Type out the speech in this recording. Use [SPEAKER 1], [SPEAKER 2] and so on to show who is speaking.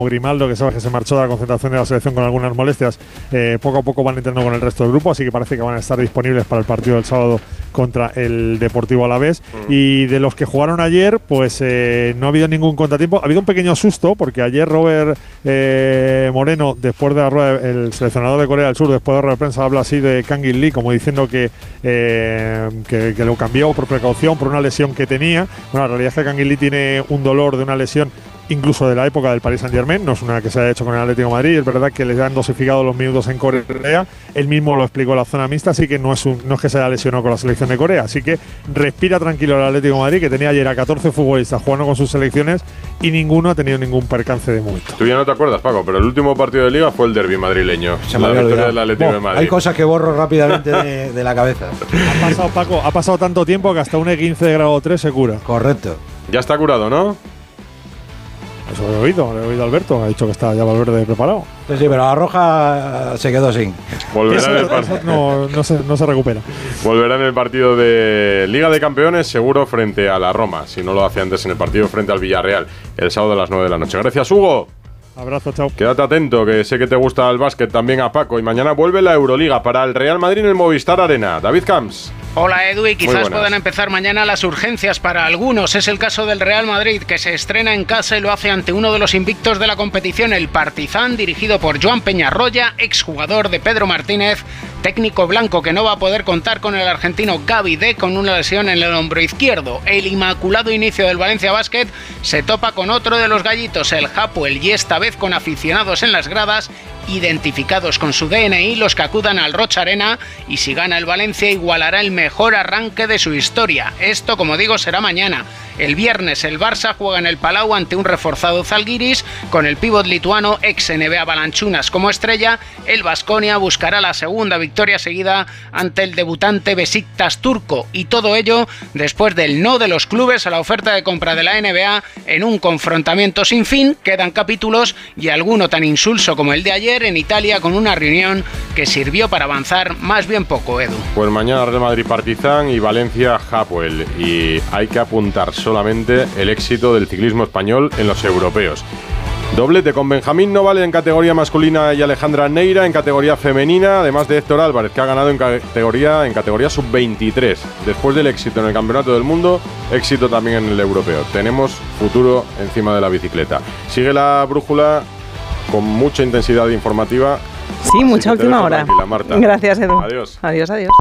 [SPEAKER 1] Grimaldo, que sabes que se marchó de la concentración de la selección con algunas molestias, poco a poco van entrando con el resto del grupo, así que parece que van a estar disponibles para el partido del sábado contra el Deportivo Alavés. Y de los que jugaron ayer, pues no ha habido ningún contratiempo. Ha habido un pequeño susto, porque ayer Robert Moreno, después de la rueda, el seleccionador de Corea del Sur, después de la rueda de prensa, habla así de Kang In Lee, como diciendo que lo cambió por precaución, por una lesión que tenía. Bueno, la realidad es que Kang In Lee tiene un dolor de una lesión incluso de la época del Paris Saint-Germain, no es una que se haya hecho con el Atlético de Madrid. Es verdad que les han dosificado los minutos en Corea, él mismo lo explicó en la zona mixta, así que no es que se haya lesionado con la selección de Corea, así que respira tranquilo el Atlético de Madrid, que tenía ayer a 14 futbolistas jugando con sus selecciones y ninguno ha tenido ningún percance de momento.
[SPEAKER 2] Tú ya no te acuerdas, Paco, pero el último partido de Liga fue el derbi madrileño, la victoria del Atlético de Madrid.
[SPEAKER 3] Hay cosas que borro rápidamente de la cabeza.
[SPEAKER 1] Ha pasado, Paco, ha pasado tanto tiempo que hasta un E15 de grado 3 se cura.
[SPEAKER 3] Correcto.
[SPEAKER 2] Ya está curado, ¿no?
[SPEAKER 1] Eso lo he oído a Alberto, ha dicho que está ya Valverde preparado.
[SPEAKER 3] Sí, pero la Roja se quedó sin.
[SPEAKER 2] Volverá en el
[SPEAKER 1] no se recupera.
[SPEAKER 2] Volverá en el partido de Liga de Campeones, seguro, frente a la Roma, si no lo hace antes en el partido frente al Villarreal, el sábado a las 9 de la noche. Gracias, Hugo.
[SPEAKER 1] Abrazo, chao.
[SPEAKER 2] Quédate atento, que sé que te gusta el básquet, también a Paco. Y mañana vuelve la Euroliga para el Real Madrid en el Movistar Arena. David Camps.
[SPEAKER 4] Hola Edu, y quizás puedan empezar mañana las urgencias para algunos. Es el caso del Real Madrid, que se estrena en casa y lo hace ante uno de los invictos de la competición, el Partizan, dirigido por Joan Peñarroya, exjugador de Pedro Martínez, técnico blanco que no va a poder contar con el argentino Gavi D con una lesión en el hombro izquierdo. El inmaculado inicio del Valencia Basket se topa con otro de los gallitos, el Hapoel, y esta vez con aficionados en las gradas, identificados con su DNI, los que acudan al Rocha Arena, y si gana el Valencia igualará el mejor arranque de su historia. Esto, como digo, será mañana. El viernes el Barça juega en el Palau ante un reforzado Zalgiris, con el pívot lituano ex NBA Balanchunas como estrella. El Baskonia buscará la segunda victoria seguida ante el debutante Besiktas turco, y todo ello después del no de los clubes a la oferta de compra de la NBA en un confrontamiento sin fin. Quedan capítulos, y alguno tan insulso como el de ayer en Italia, con una reunión que sirvió para avanzar más bien poco, Edu.
[SPEAKER 2] Pues mañana Real Madrid Partizan y Valencia Hapoel, y hay que apuntar solamente el éxito del ciclismo español en los europeos. Doblete con Benjamín Noval en categoría masculina y Alejandra Neira en categoría femenina, además de Héctor Álvarez, que ha ganado en categoría sub-23. Después del éxito en el Campeonato del Mundo, éxito también en el europeo. Tenemos futuro encima de la bicicleta. Sigue la brújula con mucha intensidad informativa.
[SPEAKER 5] Sí, mucha última hora.
[SPEAKER 2] Marta.
[SPEAKER 5] Gracias, Edu.
[SPEAKER 2] Adiós.
[SPEAKER 5] Adiós.